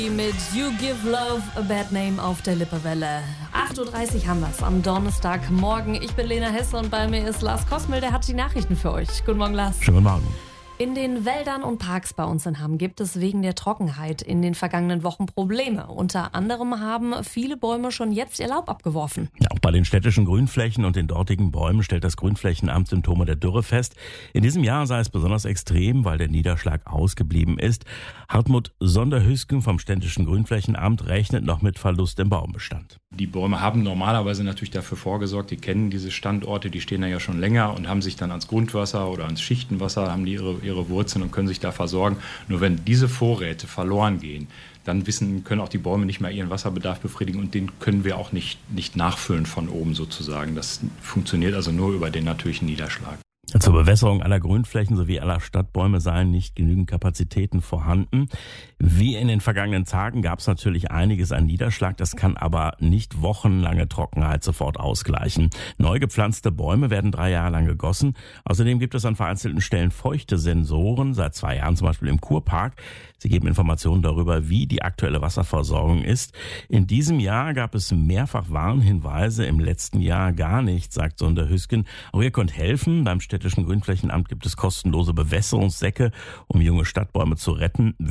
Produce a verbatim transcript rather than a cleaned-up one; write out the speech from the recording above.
Mit You Give Love a Bad Name auf der Lippewelle. acht Uhr dreißig haben wir es am Donnerstagmorgen. Ich bin Lena Hesse und bei mir ist Lars Kosmel, der hat die Nachrichten für euch. Guten Morgen, Lars. Schönen guten Morgen. In den Wäldern und Parks bei uns in Hamm gibt es wegen der Trockenheit in den vergangenen Wochen Probleme. Unter anderem haben viele Bäume schon jetzt ihr Laub abgeworfen. Ja, auch bei den städtischen Grünflächen und den dortigen Bäumen stellt das Grünflächenamt Symptome der Dürre fest. In diesem Jahr sei es besonders extrem, weil der Niederschlag ausgeblieben ist. Hartmut Sonderhüsken vom städtischen Grünflächenamt rechnet noch mit Verlust im Baumbestand. Die Bäume haben normalerweise natürlich dafür vorgesorgt, die kennen diese Standorte, die stehen da ja schon länger und haben sich dann ans Grundwasser oder ans Schichtenwasser, haben die ihre, ihre Wurzeln und können sich da versorgen. Nur wenn diese Vorräte verloren gehen, dann wissen, können auch die Bäume nicht mehr ihren Wasserbedarf befriedigen und den können wir auch nicht, nicht nachfüllen von oben sozusagen. Das funktioniert also nur über den natürlichen Niederschlag. Zur Bewässerung aller Grünflächen sowie aller Stadtbäume seien nicht genügend Kapazitäten vorhanden. Wie in den vergangenen Tagen gab es natürlich einiges an Niederschlag. Das kann aber nicht wochenlange Trockenheit sofort ausgleichen. Neu gepflanzte Bäume werden drei Jahre lang gegossen. Außerdem gibt es an vereinzelten Stellen feuchte Sensoren, seit zwei Jahren zum Beispiel im Kurpark. Sie geben Informationen darüber, wie die aktuelle Wasserversorgung ist. In diesem Jahr gab es mehrfach Warnhinweise, im letzten Jahr gar nichts, sagt Sonderhüsken. Auch ihr könnt helfen. Beim städtischen Grünflächenamt gibt es kostenlose Bewässerungssäcke, um junge Stadtbäume zu retten.